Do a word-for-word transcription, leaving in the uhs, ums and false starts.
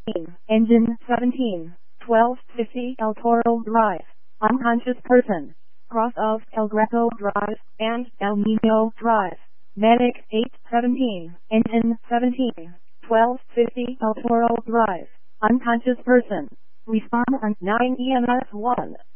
Engine seventeen, twelve fifty El Toro Drive, unconscious person, cross of El Greco Drive and El Nino Drive. Medic eight seventeen, Engine seventeen, twelve fifty El Toro Drive, unconscious person. Respond on nine E M S one.